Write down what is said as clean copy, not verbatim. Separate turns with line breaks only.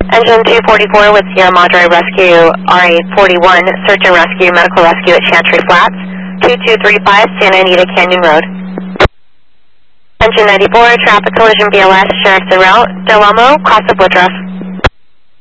Engine 244 with Sierra Madre Rescue RA41, search and rescue, medical rescue at Chantry Flats, 2235 Santa Anita Canyon Road. Engine 94, traffic collision BLS, Sheriff Del Ramo, cross of Woodruff.